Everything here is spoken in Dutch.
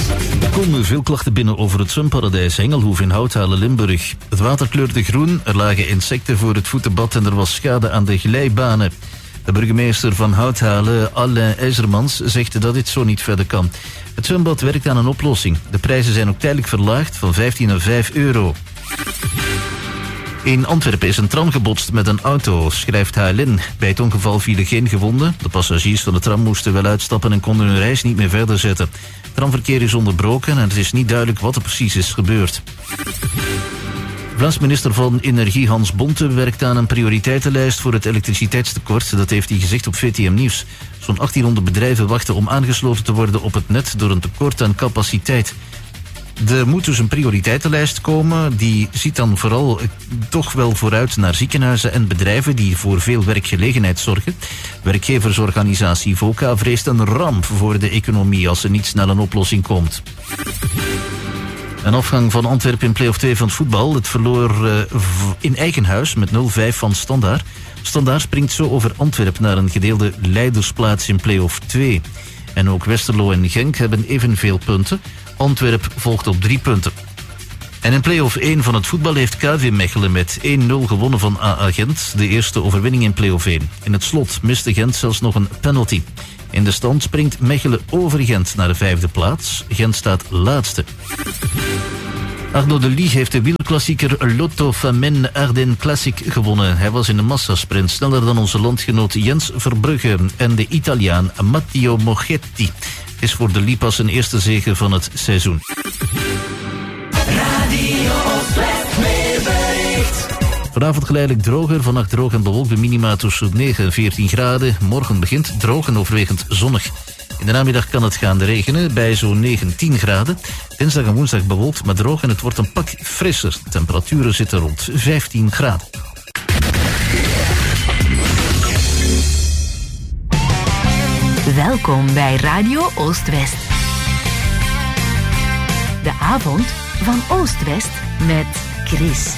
Er komen veel klachten binnen over het zwemparadijs Hengelhoef in Houthalen, Limburg. Het water kleurde groen, er lagen insecten voor het voetenbad en er was schade aan de glijbanen. De burgemeester van Houthalen, Alain IJzermans, zegt dat dit zo niet verder kan. Het zwembad werkt aan een oplossing. De prijzen zijn ook tijdelijk verlaagd van 15 naar 5 euro. In Antwerpen is een tram gebotst met een auto, schrijft HLN. Bij het ongeval vielen geen gewonden. De passagiers van de tram moesten wel uitstappen en konden hun reis niet meer verder zetten. Het tramverkeer is onderbroken en het is niet duidelijk wat er precies is gebeurd. Vlaams minister van Energie Hans Bonte werkt aan een prioriteitenlijst voor het elektriciteitstekort. Dat heeft hij gezegd op VTM Nieuws. Zo'n 1800 bedrijven wachten om aangesloten te worden op het net door een tekort aan capaciteit. Er moet dus een prioriteitenlijst komen. Die ziet dan vooral toch wel vooruit naar ziekenhuizen en bedrijven die voor veel werkgelegenheid zorgen. Werkgeversorganisatie VOCA vreest een ramp voor de economie als er niet snel een oplossing komt. Een afgang van Antwerpen in play-off 2 van het voetbal. Het verloor in eigen huis met 0-5 van Standaard. Standaard springt zo over Antwerpen naar een gedeelde leidersplaats in play-off 2. En ook Westerlo en Genk hebben evenveel punten. Antwerp volgt op 3 punten. En in play-off 1 van het voetbal heeft KV Mechelen met 1-0 gewonnen van AA Gent. De eerste overwinning in play-off 1. In het slot miste Gent zelfs nog een penalty. In de stand springt Mechelen over Gent naar de 5e plaats. Gent staat laatste. Arnaud de Lie heeft de wielklassieker Lotto Famenne Ardennes Classic gewonnen. Hij was in de massasprint sneller dan onze landgenoot Jens Verbrugge en de Italiaan Matteo Moschetti. Het is voor de Lie pas een eerste zege van het seizoen. Radio Oost-West weerbericht. Vanavond geleidelijk droger, vannacht droog en bewolkt bij minima tussen 9 en 14 graden. Morgen begint droog en overwegend zonnig. In de namiddag kan het gaan regenen bij zo'n 19 graden. Dinsdag en woensdag bewolkt, maar droog en het wordt een pak frisser. De temperaturen zitten rond 15 graden. Welkom bij Radio Oost-West. De avond van Oost-West met Chris.